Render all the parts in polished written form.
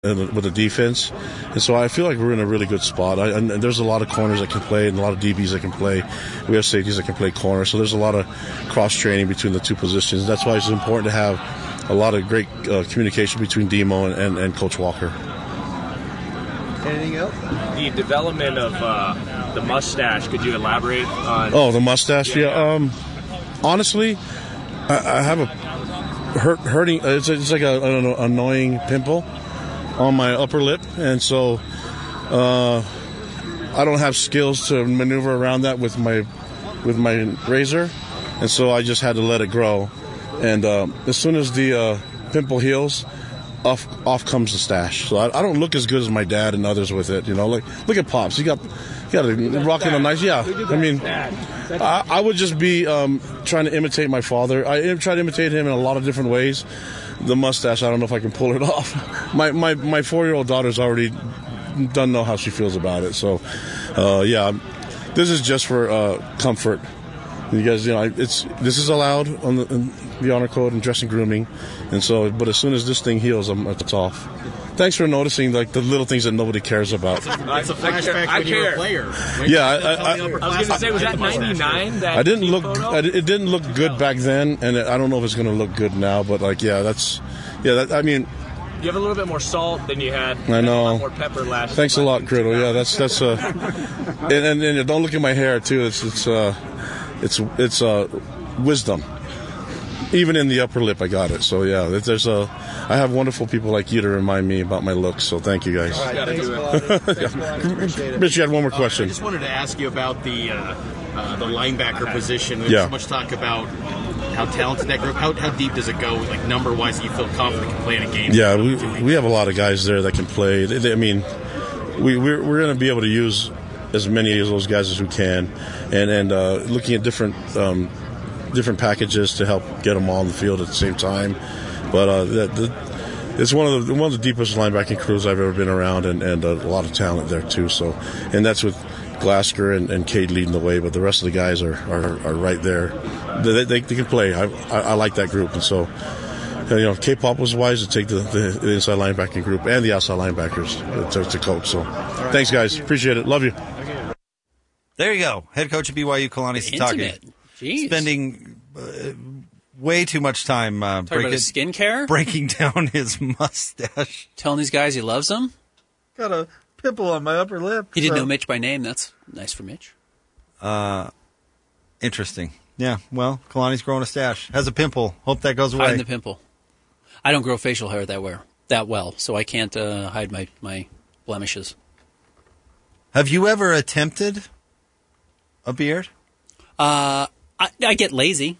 with the defense. And so I feel like we're in a really good spot. And there's a lot of corners that can play and a lot of DBs that can play. We have safeties that can play corner. So there's a lot of cross-training between the two positions. That's why it's important to have a lot of great communication between Demo and Coach Walker. Anything else? The development of the mustache, could you elaborate on? Oh, the mustache? Yeah. Honestly, I have a hurting. It's like an annoying pimple on my upper lip, and so I don't have skills to maneuver around that with my razor, and so I just had to let it grow. And as soon as the pimple heals, off comes the stash. So I don't look as good as my dad and others with it. Like look at Pops. He got rocking a nice. Yeah, I mean, I would just be trying to imitate my father. I try to imitate him in a lot of different ways. The mustache, I don't know if I can pull it off. My 4-year-old daughter's already doesn't know how she feels about it. So, yeah, this is just for comfort. You guys, this is allowed on the honor code and dressing grooming, and so. But as soon as this thing heals, it's off. Thanks for noticing like the little things that nobody cares about. It's a flashback when you were a player. Yeah, I was going to say, was that 99? I didn't look. It didn't look good back then, and I don't know if it's going to look good now. But I mean. You have a little bit more salt than you had. I know. A lot more pepper last. Thanks a lot, Griddle. Yeah, that's and don't look at my hair too. It's wisdom. Even in the upper lip, I got it. So yeah, I have wonderful people like you to remind me about my looks. So thank you guys. All right, thanks, Melania. Appreciate it. Mitch, you had one more question. I just wanted to ask you about the linebacker position. There's so much talk about how talented that group. How deep does it go? Like number wise, do you feel confident can play in a game? Yeah, we have a lot of guys there that can play. I mean, we're going to be able to use as many of those guys as we can, and looking at different packages to help get them all on the field at the same time. But it's one of the deepest linebacking crews I've ever been around, and a lot of talent there too. So, and that's with Glasgow and Cade leading the way, but the rest of the guys are right there. They can play. I like that group, and so. K-Pop was wise to take the inside linebacking group and the outside linebackers to coach. So, thanks, guys. Appreciate it. Love you. There you go. Head coach of BYU, Kalani Sitake. Spending way too much time talking about his skincare? Breaking down his mustache. Telling these guys he loves them? Got a pimple on my upper lip. He didn't know Mitch by name. That's nice for Mitch. Interesting. Yeah, well, Kalani's growing a stash. Has a pimple. Hope that goes away. Hiding the pimple. I don't grow facial hair that well, so I can't hide my blemishes. Have you ever attempted a beard? I get lazy.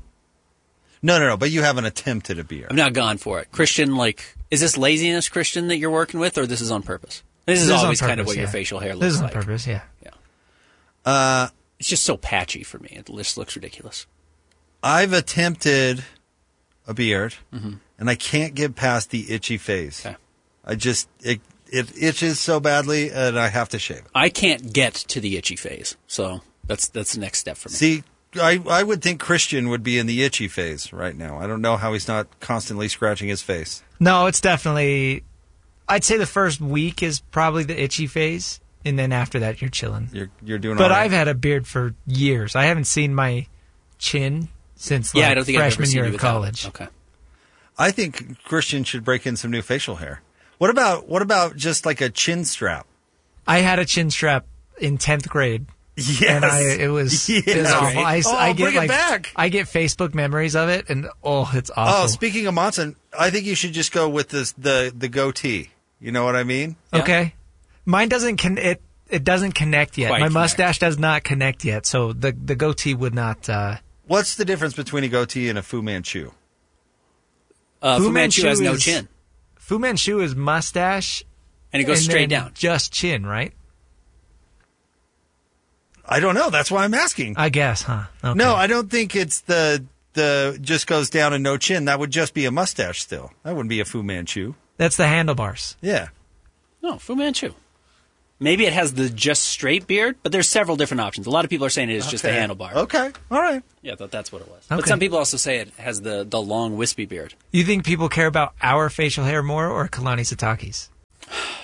No, but you haven't attempted a beard. I've not gone for it. Christian, is this laziness, Christian, that you're working with, or this is on purpose? This is always kind of what your facial hair looks like. This is on purpose, yeah. Yeah. It's just so patchy for me. It just looks ridiculous. I've attempted a beard, and I can't get past the itchy phase. Okay. It itches so badly, and I have to shave it. I can't get to the itchy phase, so that's the next step for me. See, I would think Christian would be in the itchy phase right now. I don't know how he's not constantly scratching his face. No, it's definitely... I'd say the first week is probably the itchy phase, and then after that, you're chilling. You're doing all But right. I've had a beard for years. I haven't seen my chin since I don't think freshman year of of college. Okay. I think Christian should break in some new facial hair. What about just like a chin strap? I had a chin strap in 10th grade. Yes. And it was awful. I get bring it back. I get Facebook memories of it, and it's awful. Oh, speaking of Monson, I think you should just go with the goatee. You know what I mean? Okay. Mine doesn't it doesn't connect yet. My mustache does not connect yet, so the goatee would not. What's the difference between a goatee and a Fu Manchu? Fu Manchu has no chin. Fu Manchu is mustache, and it goes straight down. Just chin, right? I don't know. That's why I'm asking. I guess, huh? Okay. No, I don't think it's the just goes down and no chin. That would just be a mustache still. That wouldn't be a Fu Manchu. That's the handlebars. Yeah. No, Fu Manchu. Maybe it has the just straight beard, but there's several different options. A lot of people are saying it is just the handlebar. Okay. All right. Yeah, I thought that's what it was. Okay. But some people also say it has the long wispy beard. You think people care about our facial hair more or Kalani Sitake's?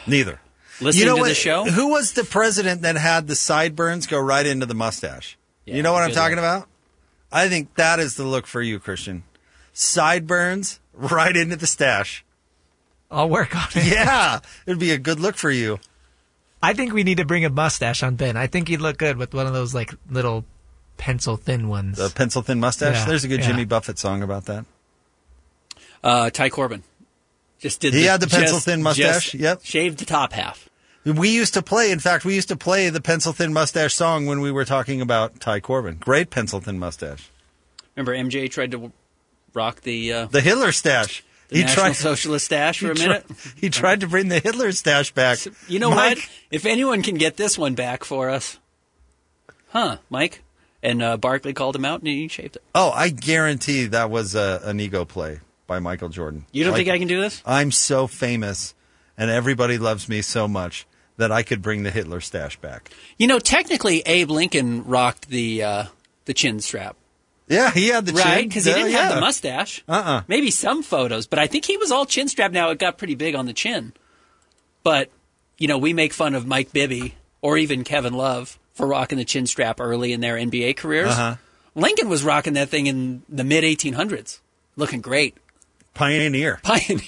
Neither. Listening to the show? Who was the president that had the sideburns go right into the mustache? Yeah, you know what I'm talking about? I think that is the look for you, Christian. Sideburns right into the stash. I'll work on it. Yeah, it'd be a good look for you. I think we need to bring a mustache on Ben. I think he'd look good with one of those like little pencil-thin ones. The pencil-thin mustache? Yeah, There's a good Jimmy Buffett song about that. Ty Corbin. He had the pencil-thin mustache? Yep. Shaved the top half. We used to play the pencil-thin mustache song when we were talking about Ty Corbin. Great pencil-thin mustache. Remember MJ tried to rock the Hitler stash. The National Socialist stash for a minute? He tried to bring the Hitler stash back. So, you know Mike? What? If anyone can get this one back for us. Mike? And Barkley called him out and he shaved it. Oh, I guarantee that was an ego play by Michael Jordan. You don't think I can do this? I'm so famous and everybody loves me so much that I could bring the Hitler stash back. You know, technically Abe Lincoln rocked the chin strap. Yeah, he had the chin. Right, because he didn't have the mustache. Maybe some photos, but I think he was all chin strapped. Now it got pretty big on the chin. But, you know, we make fun of Mike Bibby or even Kevin Love for rocking the chin strap early in their NBA careers. Lincoln was rocking that thing in the mid-1800s. Looking great. Pioneer.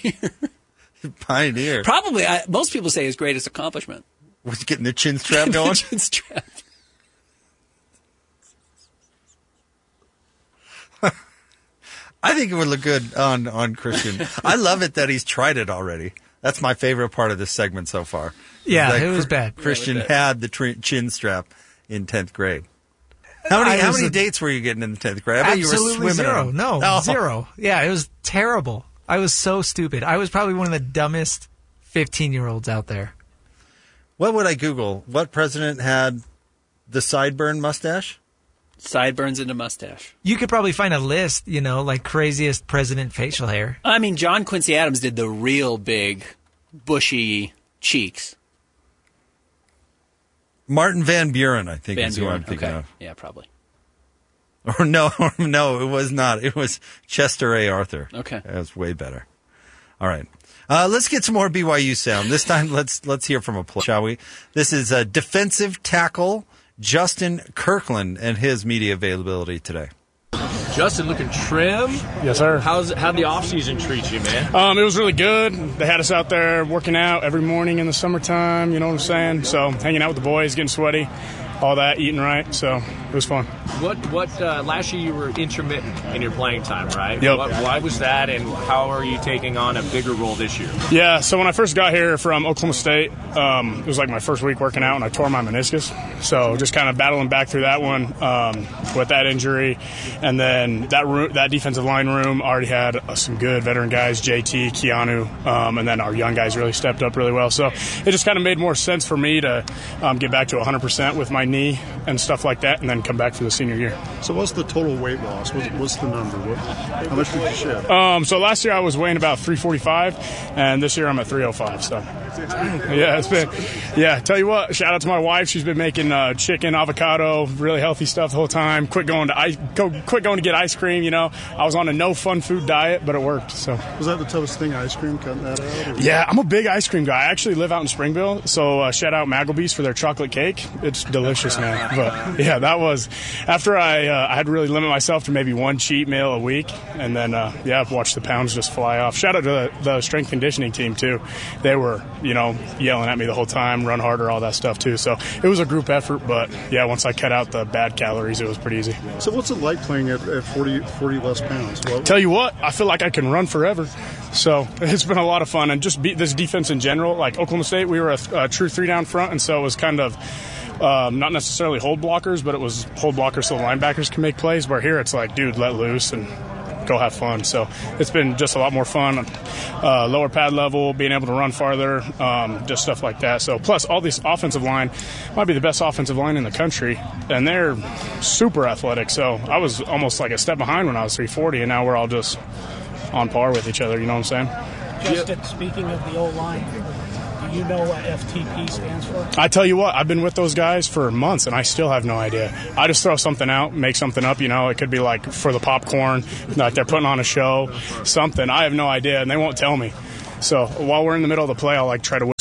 Probably, most people say his greatest accomplishment. Was getting the chin strap going? Chin strap. I think it would look good on Christian. I love it that he's tried it already. That's my favorite part of this segment so far. Yeah, it was bad. Christian had the chin strap in 10th grade. How many dates were you getting in the 10th grade? I bet you were swimming zero. No, zero. Yeah, it was terrible. I was so stupid. I was probably one of the dumbest 15-year-olds out there. What would I Google? What president had the sideburn mustache? Sideburns into mustache. You could probably find a list, you know, like craziest president facial hair. I mean, John Quincy Adams did the real big, bushy cheeks. Martin Van Buren, I think, is who I'm thinking of. Yeah, probably. Or no, it was not. It was Chester A. Arthur. Okay. That was way better. All right. Let's get some more BYU sound. This time, let's hear from a player, shall we? This is a defensive tackle, Justin Kirkland, and his media availability today. Justin, looking trim. Yes, sir. How'd the offseason treat you, man? It was really good. They had us out there working out every morning in the summertime, you know what I'm saying? So hanging out with the boys, getting sweaty, all that, eating right. So it was fun. Last year you were intermittent in your playing time, right? Yep. Why was that, and how are you taking on a bigger role this year? Yeah, so when I first got here from Oklahoma State, it was like my first week working out and I tore my meniscus. So just kind of battling back through that one with that injury. And then that defensive line room already had some good veteran guys, JT, Keanu, and then our young guys really stepped up really well. So it just kind of made more sense for me to get back to 100% with my knee and stuff like that and then come back for the senior year. So what's the total weight loss? What's the number? How much did you shed? So last year I was weighing about 345, and this year I'm at 305. So yeah, it's been tell you what, shout out to my wife. She's been making chicken, avocado, really healthy stuff the whole time. Quit going to get ice cream. You know, I was on a no fun food diet, but it worked. So was that the toughest thing? Ice cream, cutting that out? Or? Yeah, I'm a big ice cream guy. I actually live out in Springville, so shout out Maggleby's for their chocolate cake. It's delicious, man. But yeah, that was after I had to really limit myself to maybe one cheat meal a week, and then I've watched the pounds just fly off. Shout out to the strength conditioning team too. They were yelling at me the whole time, run harder, all that stuff too. So it was a group effort, but yeah, once I cut out the bad calories, it was pretty easy. So what's it like playing at 40 less pounds? Tell you what, I feel like I can run forever. So it's been a lot of fun, and just this defense in general. Like Oklahoma State, we were a true 3-down front, and so it was kind of not necessarily hold blockers, but it was hold blockers so the linebackers can make plays. Where here it's like, dude, let loose and go have fun. So it's been just a lot more fun. Lower pad level, being able to run farther, just stuff like that. So plus all this offensive line might be the best offensive line in the country, and they're super athletic. So I was almost like a step behind when I was 340, and now we're all just on par with each other. You know what I'm saying? Justin, speaking of the O-line, do you know what FTP stands for? I tell you what, I've been with those guys for months, and I still have no idea. I just throw something out, make something up. It could be like for the popcorn, like they're putting on a show, something. I have no idea, and they won't tell me. So while we're in the middle of the play, I'll try to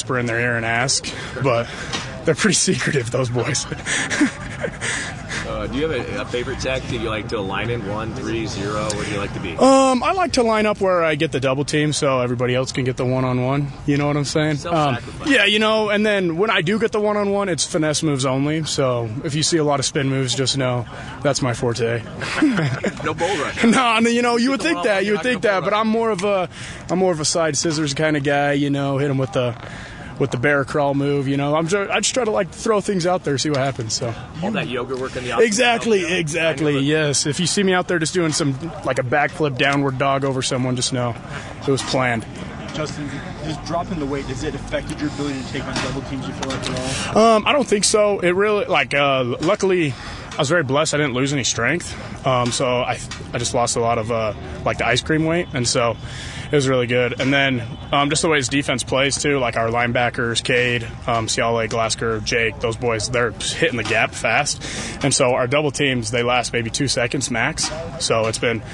whisper in their ear and ask, but they're pretty secretive, those boys. Do you have a favorite tech? Do you like to line in 1, 3, 0? Where do you like to be? I like to line up where I get the double team so everybody else can get the one-on-one. You know what I'm saying? Self-sacrifice. Yeah, and then when I do get the one-on-one, it's finesse moves only. So if you see a lot of spin moves, just know that's my forte. No bull rush. No, you would think that. You would think that, but I'm more of a side scissors kind of guy. Hit him with the bear crawl move. I just try to throw things out there, see what happens. So all that yoga work in the office. Exactly. Yes. If you see me out there just doing some a backflip downward dog over someone, just know it was planned. Justin, just dropping the weight, has it affected your ability to take on double teams, you feel like, at all? I don't think so. It really, luckily, I was very blessed. I didn't lose any strength. So I just lost a lot of, the ice cream weight. And so it was really good. And then just the way his defense plays, too, like our linebackers, Cade, Ciale, Glasgow, Jake, those boys, they're hitting the gap fast. And so our double teams, they last maybe 2 seconds max. So it's been...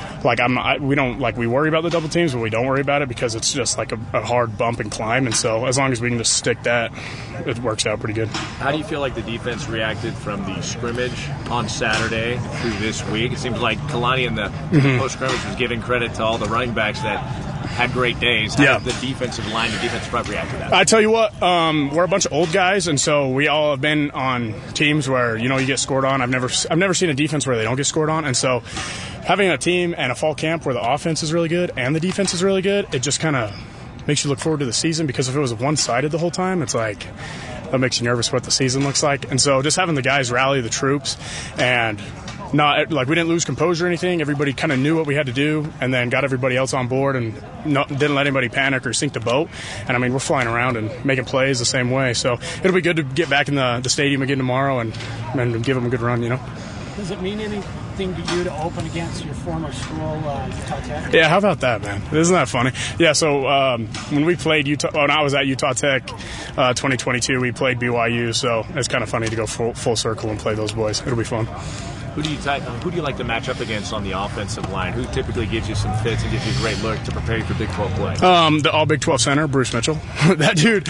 we worry about the double teams, but we don't worry about it because it's just a hard bump and climb. And so as long as we can just stick that, it works out pretty good. How do you feel like the defense reacted from the scrimmage on Saturday through this week? It seems like Kalani in the post-scrimmage was giving credit to all the running backs that had great days. How did the defensive line, the defensive front react to that? I tell you what, we're a bunch of old guys, and so we all have been on teams where, you get scored on. I've never seen a defense where they don't get scored on, and so having a team and a fall camp where the offense is really good and the defense is really good, it just kind of makes you look forward to the season, because if it was one-sided the whole time, it's that makes you nervous what the season looks like. And so just having the guys rally the troops and not we didn't lose composure or anything. Everybody kind of knew what we had to do, and then got everybody else on board and didn't let anybody panic or sink the boat. And we're flying around and making plays the same way. So it'll be good to get back in the stadium again tomorrow and give them a good run. Does it mean anything to you to open against your former school, Utah Tech? Yeah, how about that, man? Isn't that funny? Yeah, so when we played when I was at Utah Tech 2022, we played BYU, so it's kind of funny to go full circle and play those boys. It'll be fun. Who do you like to match up against on the offensive line? Who typically gives you some fits and gives you a great look to prepare you for Big 12 play? The All Big 12 center, Bruce Mitchell. That dude,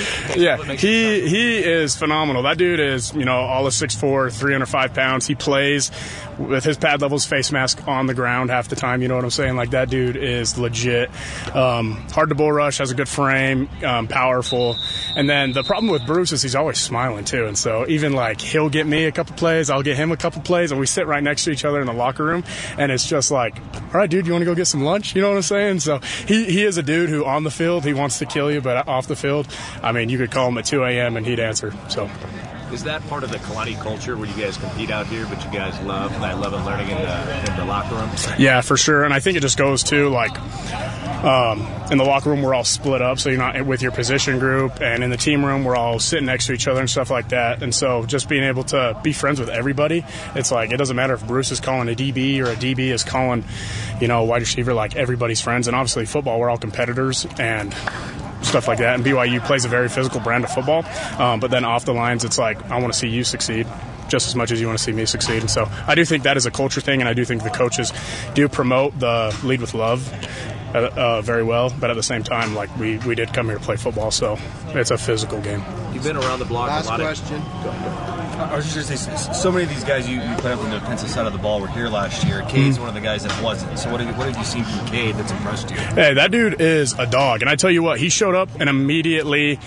he is phenomenal. That dude is, all of 6'4", 305 pounds. He plays with his pad levels, face mask on the ground half the time. You know what I'm saying? That dude is legit. Hard to bull rush, has a good frame, powerful. And then the problem with Bruce is he's always smiling too. And so even he'll get me a couple plays, I'll get him a couple plays, and we sit right next to each other in the locker room, and it's just all right, dude, you want to go get some lunch? You know what I'm saying? So he is a dude who on the field, he wants to kill you, but off the field, you could call him at 2 a.m. and he'd answer. So. Is that part of the Kalani culture where you guys compete out here, but you guys love and learning in the locker room? Yeah, for sure. And I think it just goes to in the locker room, we're all split up, so you're not with your position group, and in the team room, we're all sitting next to each other and stuff like that. And so just being able to be friends with everybody, it's it doesn't matter if Bruce is calling a DB or a DB is calling, a wide receiver. Everybody's friends. And obviously football, we're all competitors and stuff like that. And BYU plays a very physical brand of football. But then off the lines, it's I want to see you succeed just as much as you want to see me succeed. And so I do think that is a culture thing, and I do think the coaches do promote the lead with love very well. But at the same time, we did come here to play football, so it's a physical game. You've been around the block Last a lot. Question. Go ahead. I was just going to say, so many of these guys you played up on the defensive side of the ball were here last year. Cade's one of the guys that wasn't. So what have you seen from Cade that's impressed you? Hey, that dude is a dog. And I tell you what, he showed up and immediately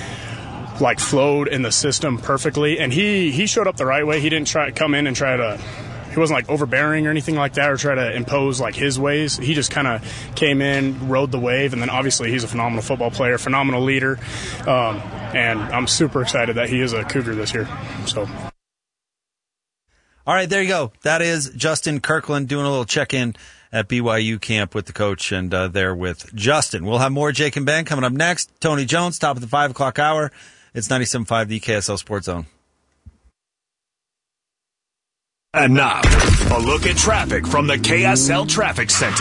flowed in the system perfectly. And he showed up the right way. He didn't come in and try to... He wasn't overbearing or anything like that, or try to impose his ways. He just kind of came in, rode the wave, and then obviously he's a phenomenal football player, phenomenal leader, and I'm super excited that he is a Cougar this year. So. All right, there you go. That is Justin Kirkland doing a little check-in at BYU camp with the coach, and there with Justin. We'll have more Jake and Ben coming up next. Tony Jones, top of the 5 o'clock hour. It's 97.5, the KSL Sports Zone. And now, a look at traffic from the KSL Traffic Center.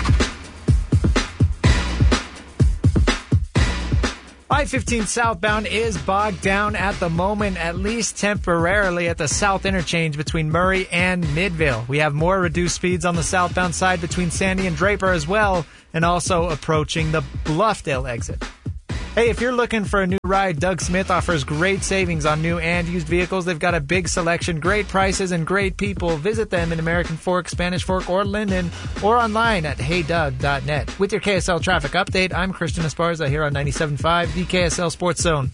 I-15 southbound is bogged down at the moment, at least temporarily, at the south interchange between Murray and Midvale. We have more reduced speeds on the southbound side between Sandy and Draper as well, and also approaching the Bluffdale exit. Hey, if you're looking for a new ride, Doug Smith offers great savings on new and used vehicles. They've got a big selection, great prices, and great people. Visit them in American Fork, Spanish Fork, or Linden, or online at heydoug.net. With your KSL traffic update, I'm Christian Esparza here on 97.5, the KSL Sports Zone.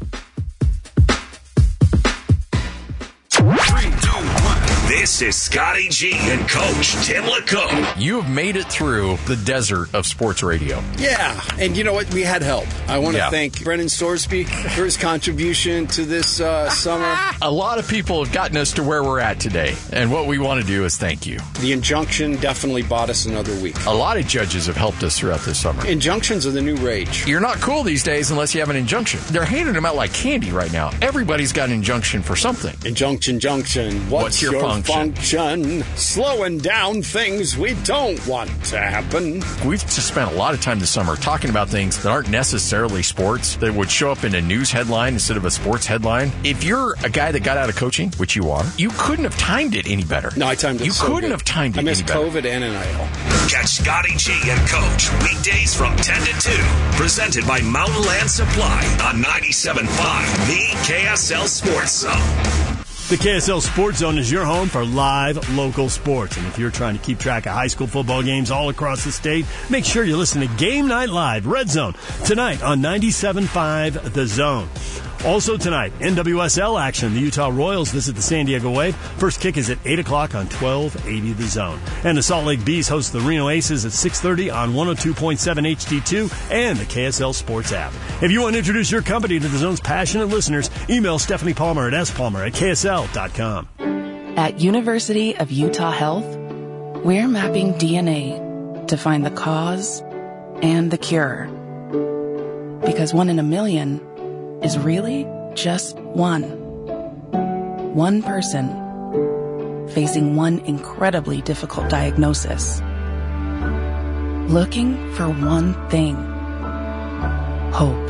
3, 2, 1. This is Scotty G and Coach Tim LeCoe. You have made it through the desert of sports radio. Yeah, and you know what? We had help. I want to thank Brendan Storsby for his contribution to this summer. A lot of people have gotten us to where we're at today, and what we want to do is thank you. The injunction definitely bought us another week. A lot of judges have helped us throughout this summer. Injunctions are the new rage. You're not cool these days unless you have an injunction. They're handing them out like candy right now. Everybody's got an injunction for something. Injunction. What's your function? Slowing down things we don't want to happen. We've just spent a lot of time this summer talking about things that aren't necessarily sports, that would show up in a news headline instead of a sports headline. If you're a guy that got out of coaching, which you are, you couldn't have timed it any better. No, I timed it so couldn't good. have timed it any better. I missed COVID and NIL. Catch Scotty G and Coach weekdays from 10 to 2. Presented by Mountain Land Supply on 97.5, the KSL Sports Zone. The KSL Sports Zone is your home for live local sports. And if you're trying to keep track of high school football games all across the state, make sure you listen to Game Night Live, Red Zone, tonight on 97.5 The Zone. Also tonight, NWSL action. The Utah Royals visit the San Diego Wave. First kick is at 8 o'clock on 1280 The Zone. And the Salt Lake Bees host the Reno Aces at 6:30 on 102.7 HD2 and the KSL Sports app. If you want to introduce your company to the Zone's passionate listeners, email Stephanie Palmer at spalmer@ksl.com. At University of Utah Health, we're mapping DNA to find the cause and the cure. Because 1 in a million is really just one. One person facing one incredibly difficult diagnosis. Looking for one thing. Hope.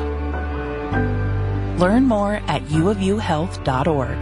Learn more at uofuhealth.org.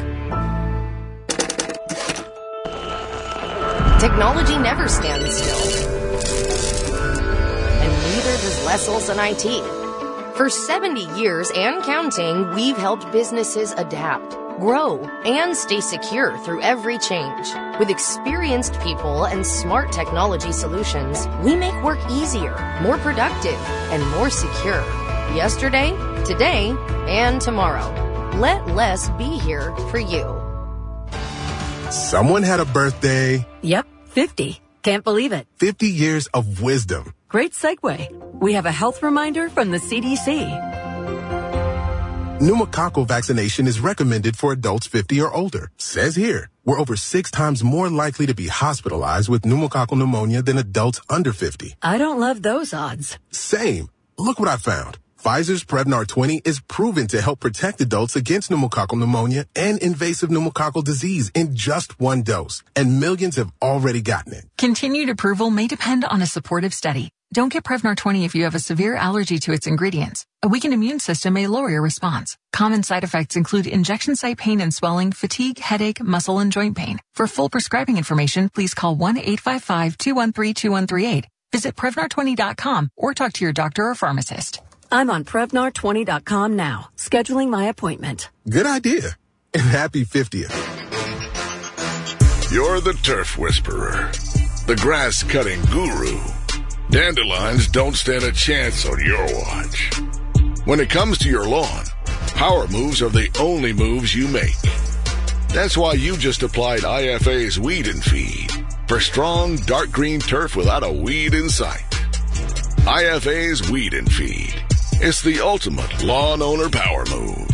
Technology never stands still. And neither does Les Olson IT. For 70 years and counting, we've helped businesses adapt, grow, and stay secure through every change. With experienced people and smart technology solutions, we make work easier, more productive, and more secure. Yesterday, today, and tomorrow. Let Les be here for you. Someone had a birthday. Yep, 50. Can't believe it. 50 years of wisdom. Great segue. We have a health reminder from the CDC. Pneumococcal vaccination is recommended for adults 50 or older. Says here, we're over 6 times more likely to be hospitalized with pneumococcal pneumonia than adults under 50. I don't love those odds. Same. Look what I found. Pfizer's Prevnar 20 is proven to help protect adults against pneumococcal pneumonia and invasive pneumococcal disease in just 1 dose. And millions have already gotten it. Continued approval may depend on a supportive study. Don't get Prevnar 20 if you have a severe allergy to its ingredients. A weakened immune system may lower your response. Common side effects include injection site pain and swelling, fatigue, headache, muscle, and joint pain. For full prescribing information, please call 1-855-213-2138. Visit Prevnar20.com or talk to your doctor or pharmacist. I'm on Prevnar20.com now, scheduling my appointment. Good idea. And happy 50th. You're the turf whisperer, the grass-cutting guru. Dandelions don't stand a chance on your watch. When it comes to your lawn, power moves are the only moves you make. That's why you just applied IFA's Weed and Feed for strong, dark green turf without a weed in sight. IFA's Weed and Feed. It's the ultimate lawn owner power move.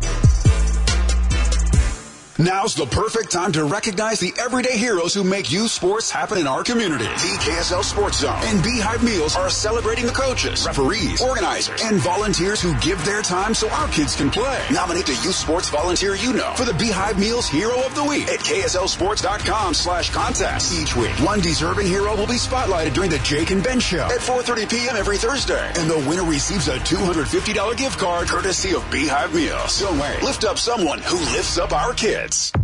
Now's the perfect time to recognize the everyday heroes who make youth sports happen in our community. The KSL Sports Zone and Beehive Meals are celebrating the coaches, referees, organizers, and volunteers who give their time so our kids can play. Nominate the youth sports volunteer you know for the Beehive Meals Hero of the Week at KSLSports.com/contest. Each week, one deserving hero will be spotlighted during the Jake and Ben Show at 4:30 p.m. every Thursday. And the winner receives a $250 gift card courtesy of Beehive Meals. Don't wait. Lift up someone who lifts up our kids.